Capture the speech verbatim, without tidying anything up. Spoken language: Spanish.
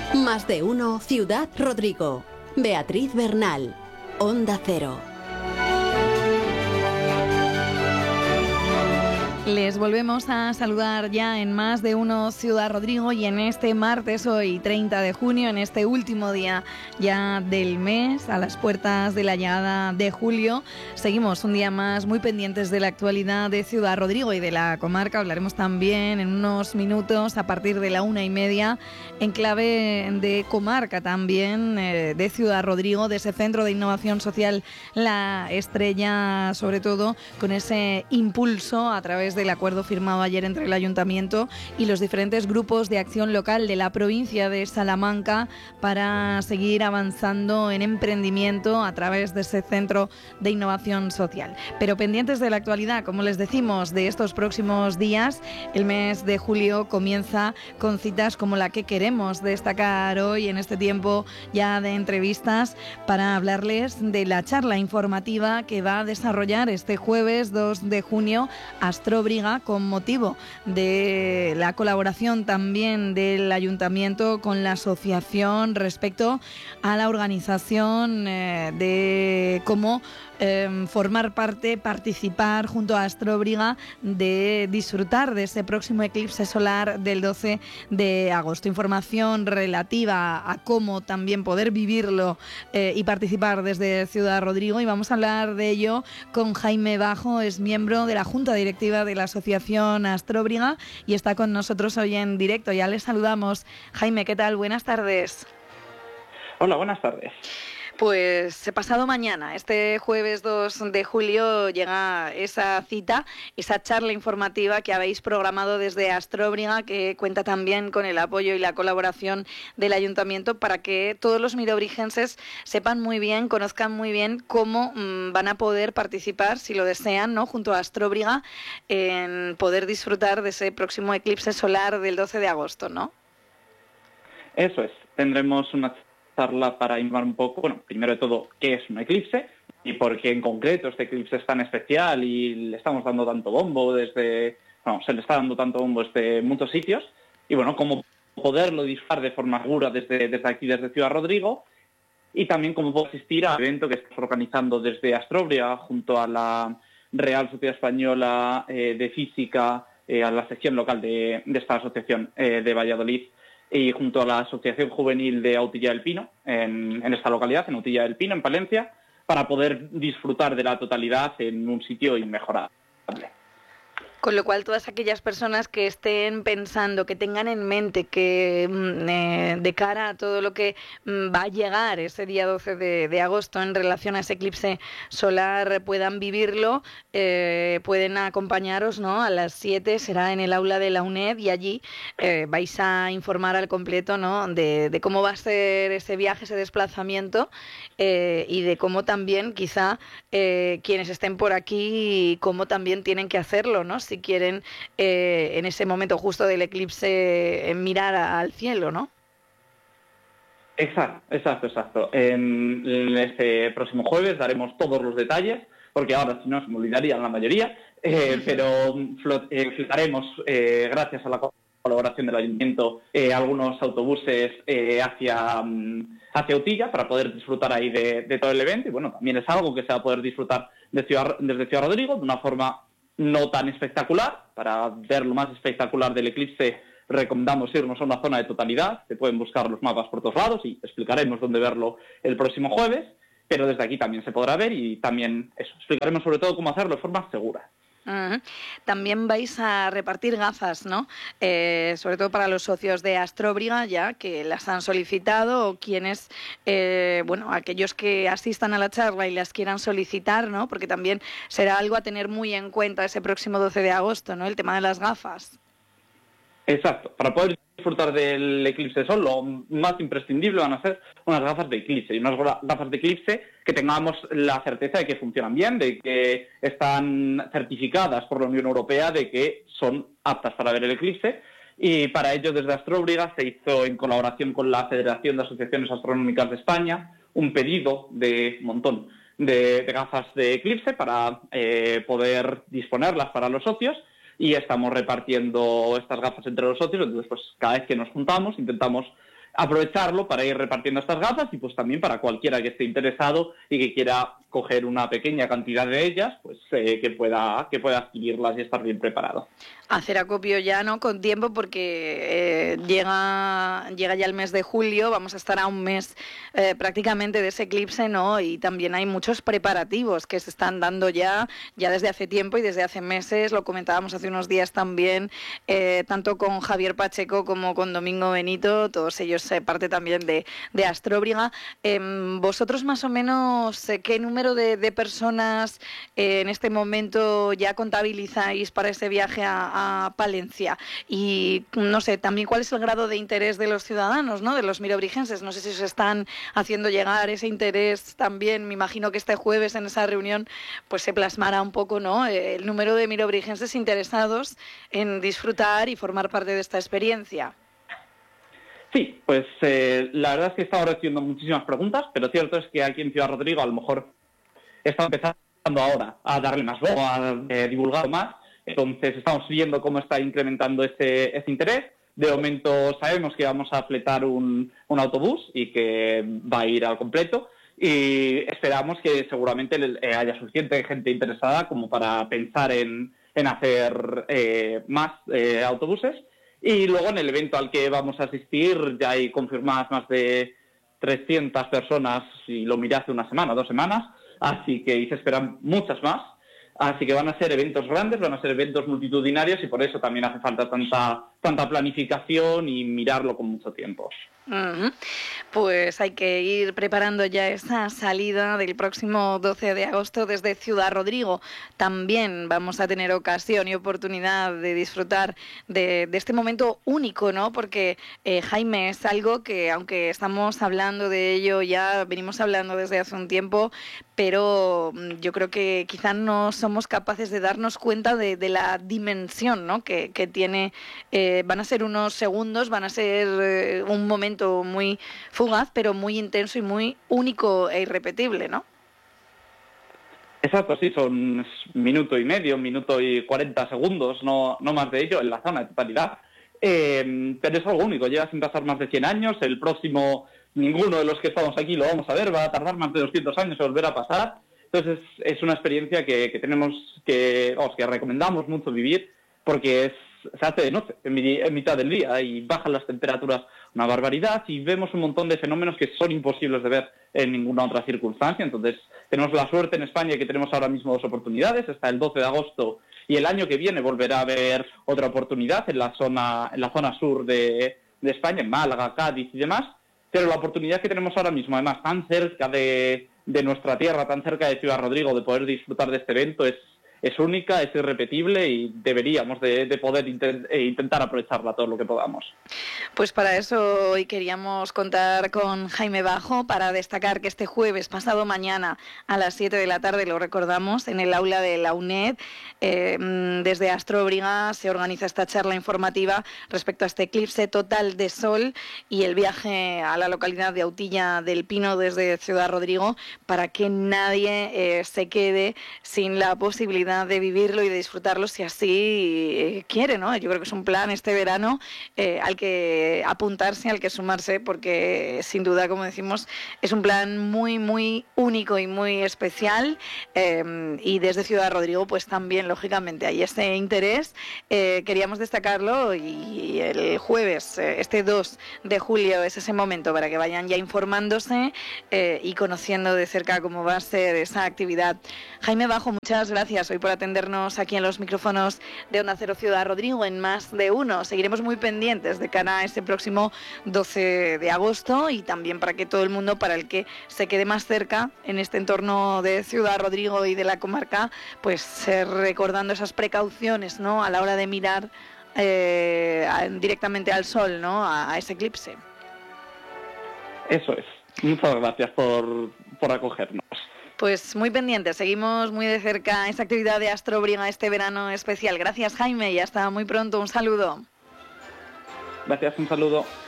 Más de uno Ciudad Rodrigo. Beatriz Bernal, Onda Cero. Les volvemos a saludar ya en Más de uno Ciudad Rodrigo y en este martes, hoy treinta de junio, en este último día ya del mes, a las puertas de la llegada de julio, seguimos un día más muy pendientes de la actualidad de Ciudad Rodrigo y de la comarca. Hablaremos también en unos minutos a partir de la una y media en clave de comarca también, eh, de Ciudad Rodrigo, de ese Centro de Innovación Social La Estrella, sobre todo con ese impulso a través de del acuerdo firmado ayer entre el Ayuntamiento y los diferentes grupos de acción local de la provincia de Salamanca para seguir avanzando en emprendimiento a través de ese Centro de Innovación Social. Pero pendientes de la actualidad, como les decimos, de estos próximos días, el mes de julio comienza con citas como la que queremos destacar hoy en este tiempo ya de entrevistas para hablarles de la charla informativa que va a desarrollar este jueves dos de junio Astrobriga, con motivo de la colaboración también del Ayuntamiento con la asociación respecto a la organización eh, de cómo eh, formar parte, participar junto a Astrobriga de disfrutar de ese próximo eclipse solar del doce de agosto. Información relativa a cómo también poder vivirlo eh, y participar desde Ciudad Rodrigo, y vamos a hablar de ello con Jaime Bajo, es miembro de la Junta Directiva de la Asociación Astrobriga y está con nosotros hoy en directo. Ya les saludamos. Jaime, ¿qué tal? Buenas tardes. Hola, buenas tardes. Pues pasado mañana, este jueves dos de julio, llega esa cita, esa charla informativa que habéis programado desde Astrobriga, que cuenta también con el apoyo y la colaboración del Ayuntamiento para que todos los mirobrigenses sepan muy bien, conozcan muy bien cómo mmm, van a poder participar, si lo desean, ¿no?, junto a Astrobriga, en poder disfrutar de ese próximo eclipse solar del doce de agosto, ¿no? Eso es, tendremos una charla para informar un poco, bueno, primero de todo, qué es un eclipse y por qué en concreto este eclipse es tan especial y le estamos dando tanto bombo desde, bueno, se le está dando tanto bombo desde muchos sitios, y bueno, cómo poderlo disfrutar de forma segura desde, desde aquí, desde Ciudad Rodrigo, y también cómo puedo asistir al evento que estamos organizando desde Astrobriga junto a la Real Sociedad Española eh, de Física, eh, a la sección local de, de esta asociación eh, de Valladolid, y junto a la Asociación Juvenil de Autilla del Pino, en, en esta localidad, en Autilla del Pino, en Palencia, para poder disfrutar de la totalidad en un sitio inmejorable. Con lo cual, todas aquellas personas que estén pensando, que tengan en mente que eh, de cara a todo lo que va a llegar ese día doce de agosto en relación a ese eclipse solar puedan vivirlo, eh, pueden acompañaros, ¿no?, a las siete, será en el aula de la UNED, y allí eh, vais a informar al completo, ¿no?, de, de cómo va a ser ese viaje, ese desplazamiento, eh, y de cómo también quizá eh, quienes estén por aquí, cómo también tienen que hacerlo, ¿no?, si quieren eh, en ese momento justo del eclipse eh, mirar a, al cielo, ¿no? Exacto, exacto, exacto. En, en este próximo jueves daremos todos los detalles, porque ahora si no se me olvidarían la mayoría, eh, pero flot, eh, flotaremos, eh, gracias a la colaboración del Ayuntamiento, eh, algunos autobuses eh, hacia, hacia Autilla para poder disfrutar ahí de, de todo el evento, y bueno, también es algo que se va a poder disfrutar de Ciudad, desde Ciudad Rodrigo de una forma no tan espectacular. Para ver lo más espectacular del eclipse recomendamos irnos a una zona de totalidad, se pueden buscar los mapas por todos lados y explicaremos dónde verlo el próximo jueves, pero desde aquí también se podrá ver y también eso, explicaremos sobre todo cómo hacerlo de forma segura. Uh-huh. También vais a repartir gafas, ¿no? Eh, sobre todo para los socios de Astrobriga, ya que las han solicitado, o quienes, eh, bueno, aquellos que asistan a la charla y las quieran solicitar, ¿no? Porque también será algo a tener muy en cuenta ese próximo doce de agosto, ¿no?, el tema de las gafas. Exacto, para poder disfrutar del eclipse de sol, lo más imprescindible van a ser unas gafas de eclipse, y unas gafas de eclipse que tengamos la certeza de que funcionan bien, de que están certificadas por la Unión Europea, de que son aptas para ver el eclipse, y para ello desde Astrobriga se hizo, en colaboración con la Federación de Asociaciones Astronómicas de España, un pedido de un montón de, de gafas de eclipse para eh, poder disponerlas para los socios, y estamos repartiendo estas gafas entre los socios. Entonces, pues cada vez que nos juntamos intentamos aprovecharlo para ir repartiendo estas gafas y pues también para cualquiera que esté interesado y que quiera coger una pequeña cantidad de ellas, pues eh, que pueda que pueda adquirirlas y estar bien preparado. Hacer acopio ya, ¿no?, con tiempo, porque eh, llega llega ya el mes de julio, vamos a estar a un mes eh, prácticamente de ese eclipse, ¿no? Y también hay muchos preparativos que se están dando ya, ya desde hace tiempo y desde hace meses, lo comentábamos hace unos días también, eh, tanto con Javier Pacheco como con Domingo Benito, todos ellos eh, parte también de, de Astróbriga. Eh, vosotros más o menos, eh, ¿qué número de, de personas eh, en este momento ya contabilizáis para ese viaje a a Palencia? Y no sé, también cuál es el grado de interés de los ciudadanos, ¿no?, de los mirobrigenses. No sé si se están haciendo llegar ese interés también. Me imagino que este jueves en esa reunión pues se plasmará un poco, ¿no?, el número de mirobrigenses interesados en disfrutar y formar parte de esta experiencia. Sí, pues eh, la verdad es que estamos recibiendo muchísimas preguntas, pero cierto es que aquí en Ciudad Rodrigo a lo mejor está empezando ahora a darle más voz, a eh, divulgar más. Entonces estamos viendo cómo está incrementando ese, ese interés. De momento sabemos que vamos a fletar un, un autobús y que va a ir al completo. Y esperamos que seguramente haya suficiente gente interesada como para pensar en, en hacer eh, más eh, autobuses. Y luego en el evento al que vamos a asistir ya hay confirmadas más de trescientas personas, y lo miré hace una semana, dos semanas, así que y se esperan muchas más. Así que van a ser eventos grandes, van a ser eventos multitudinarios y por eso también hace falta tanta, tanta planificación y mirarlo con mucho tiempo. Uh-huh. Pues hay que ir preparando ya esa salida del próximo doce de agosto desde Ciudad Rodrigo. También vamos a tener ocasión y oportunidad de disfrutar de, de este momento único, ¿no? Porque, eh, Jaime, es algo que, aunque estamos hablando de ello ya, venimos hablando desde hace un tiempo, pero yo creo que quizás no somos capaces de darnos cuenta de, de la dimensión, ¿no?, que, que tiene. Eh, van a ser unos segundos, van a ser eh, un momento muy fugaz, pero muy intenso y muy único e irrepetible, ¿no? Exacto, sí, son minuto y medio, minuto y cuarenta segundos, no, no más de ello, en la zona de totalidad. Eh, pero es algo único, lleva sin pasar más de cien años, el próximo, ninguno de los que estamos aquí lo vamos a ver, va a tardar más de doscientos años en volver a pasar. Entonces es, es una experiencia que, que tenemos, que, vamos, que recomendamos mucho vivir, porque es se hace de noche, en, en mitad del día, y bajan las temperaturas una barbaridad y vemos un montón de fenómenos que son imposibles de ver en ninguna otra circunstancia. Entonces tenemos la suerte en España que tenemos ahora mismo dos oportunidades, está el doce de agosto y el año que viene volverá a haber otra oportunidad en la zona, en la zona sur de, de España, en Málaga, Cádiz y demás, pero la oportunidad que tenemos ahora mismo, además tan cerca de, de nuestra tierra, tan cerca de Ciudad Rodrigo, de poder disfrutar de este evento es es única, es irrepetible y deberíamos de, de poder intent- intentar aprovecharla todo lo que podamos. Pues para eso hoy queríamos contar con Jaime Bajo para destacar que este jueves, pasado mañana a las siete de la tarde, lo recordamos, en el aula de la UNED, eh, desde Astróbriga se organiza esta charla informativa respecto a este eclipse total de sol y el viaje a la localidad de Autilla del Pino desde Ciudad Rodrigo, para que nadie eh, se quede sin la posibilidad de vivirlo y de disfrutarlo si así eh, quiere, ¿no? Yo creo que es un plan este verano eh, al que apuntarse, al que sumarse, porque sin duda, como decimos, es un plan muy, muy único y muy especial, eh, y desde Ciudad Rodrigo pues también, lógicamente, hay este interés. Eh, queríamos destacarlo y el jueves, eh, este dos de julio, es ese momento para que vayan ya informándose eh, y conociendo de cerca cómo va a ser esa actividad. Jaime Bajo, muchas gracias hoy por atendernos aquí en los micrófonos de Onda Cero Ciudad Rodrigo en Más de Uno. Seguiremos muy pendientes de cara a ese próximo doce de agosto y también para que todo el mundo, para el que se quede más cerca en este entorno de Ciudad Rodrigo y de la comarca, pues eh, recordando esas precauciones, ¿no?, a la hora de mirar eh, a, directamente al sol, ¿no?, a, a ese eclipse. Eso es. Muchas gracias por, por acogernos. Pues muy pendientes, seguimos muy de cerca esa actividad de Astróbriga este verano especial. Gracias, Jaime, y hasta muy pronto. Un saludo. Gracias, un saludo.